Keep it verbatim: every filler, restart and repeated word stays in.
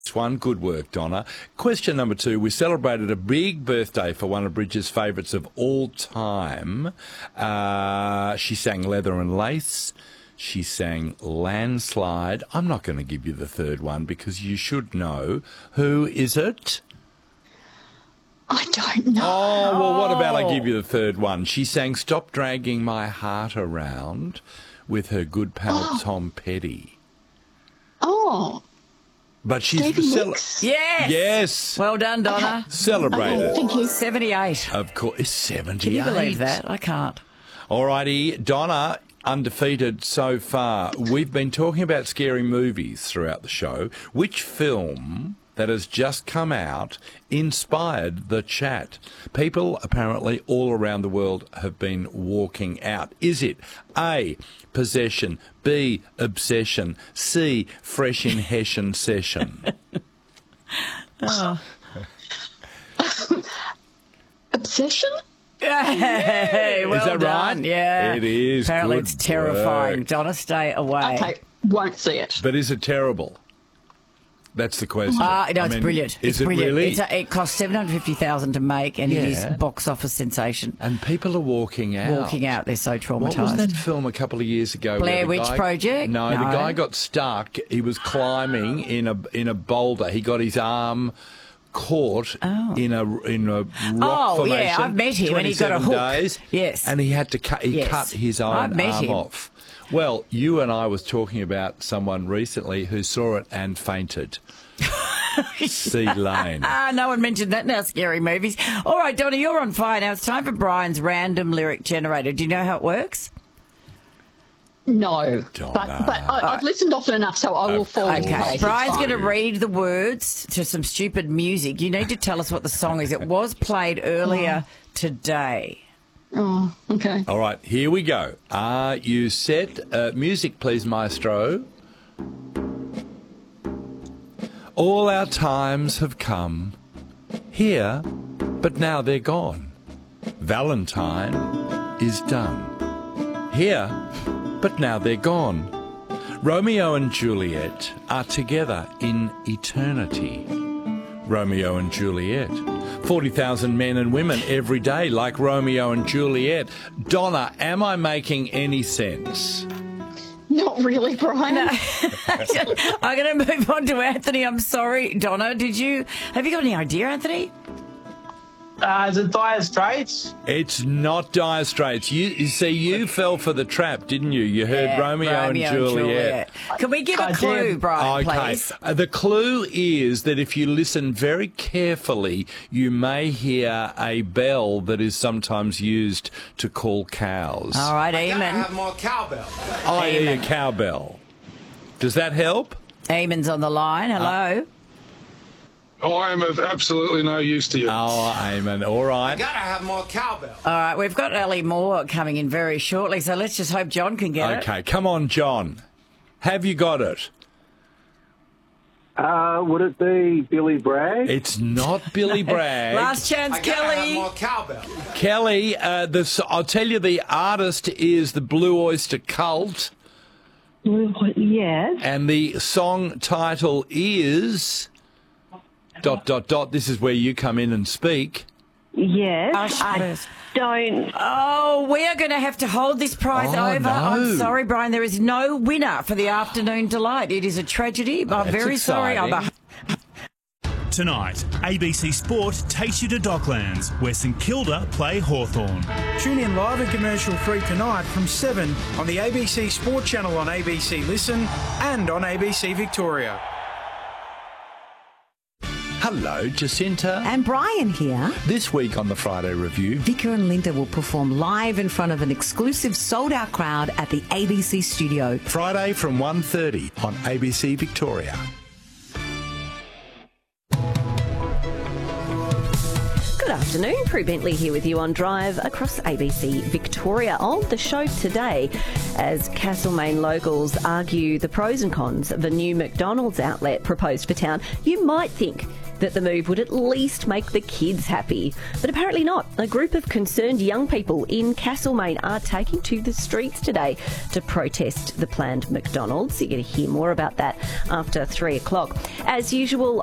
One, good work, Donna. Question number two, we celebrated a big birthday for one of Bridget's favourites of all time. Uh, she sang Leather and Lace. She sang Landslide. I'm not going to give you the third one because you should know. Who is it? I don't know. Oh, well, what about I give you the third one? She sang Stop Dragging My Heart Around with her good pal Oh. Tom Petty. Oh, But she's Stevie cele- Nicks. Yes. Yes. Well done, Donna. Celebrated. Thank you. seventy-eight. Of course, it's seventy-eight. Can you believe that? I can't. All righty, Donna, undefeated so far. We've been talking about scary movies throughout the show. Which film that has just come out inspired the chat? People apparently all around the world have been walking out. Is it A, Possession, B, Obsession, C, Fresh in Hessian Session? Oh. Obsession? Hey, well Is that done. right? Yeah. It is. Apparently Good it's terrifying. work. Donna, stay away. Okay, won't see it. But is it terrible? That's the question. Uh, no, I it's mean, brilliant. Is it's it brilliant. really? It's a, it cost seven hundred fifty thousand dollars to make, and it Yeah. is box office sensation. And people are walking out. Walking out, they're so traumatised. What was that film a couple of years ago? Blair where the Witch guy- Project? No, the No. guy got stuck. He was climbing in a in a boulder. He got his arm caught Oh. in a in a rock Oh, formation. yeah, I've met him and he got a twenty-seven hook. Days, Yes. and he had to cut. He Yes. cut his own I've met arm him. off. Well, you and I was talking about someone recently who saw it and fainted. C Lane. Ah, no one mentioned that in our scary movies. All right, Donna, you're on fire now. It's time for Brian's random lyric generator. Do you know how it works? No, Donna. but, but I, I've listened often enough, so I will fall into Okay, place. Brian's going to fine. read the words to some stupid music. You need to tell us what the song is. It was played earlier today. Oh, okay. All right, here we go. Are you set? Uh, music, please, maestro. All our times have come here, but now they're gone. Valentine is done. Here, but now they're gone. Romeo and Juliet are together in eternity. Romeo and Juliet. forty thousand men and women every day like Romeo and Juliet. Donna, am I making any sense? Not really, Brian. I'm going to move on to Anthony. I'm sorry, Donna. Did you have you got any idea, Anthony? Uh, is it Dire Straits? It's not Dire Straits. You, you see, you fell for the trap, didn't you? You heard Yeah, Romeo, and Juliet. Can we give I a clue, did. Brian, Okay. please? Uh, the clue is that if you listen very carefully, you may hear a bell that is sometimes used to call cows. All right, Gotta Eamon. have more cowbell. Oh, yeah, yeah, cowbell. Does that help? Eamon's on the line. Hello. I am of absolutely no use to you. Oh, Eamon, all right. Gotta have more cowbell. All right, we've got Ellie Moore coming in very shortly, so let's just hope John can get it. Okay, come on, John. Have you got it? Uh, would it be Billy Bragg? It's not Billy Bragg. Last chance, I gotta have Kelly. more cowbell. Kelly, uh, the, I'll tell you, the artist is the Blue Oyster Cult, Yes. and the song title is... Dot, dot, dot. This is where you come in and speak. Yes. Hush, I please. don't. Oh, we are going to have to hold this prize Oh, over. no. I'm sorry, Brian. There is no winner for the afternoon delight. It is a tragedy. I'm that's very sorry. I'm a- exciting. Tonight, A B C Sport takes you to Docklands, where St Kilda play Hawthorn. Tune in live and commercial free tonight from seven on the A B C Sport channel on A B C Listen and on A B C Victoria. Hello, Jacinta. And Brian here. This week on the Friday Review, Vicar and Linda will perform live in front of an exclusive sold-out crowd at the A B C studio. Friday from one thirty on A B C Victoria. Good afternoon, Prue Bentley here with you on Drive across A B C Victoria. On the show today, as Castlemaine locals argue the pros and cons of a new McDonald's outlet proposed for town, you might think that the move would at least make the kids happy. But apparently not. A group of concerned young people in Castlemaine are taking to the streets today to protest the planned McDonald's. You're going to hear more about that after three o'clock. As usual,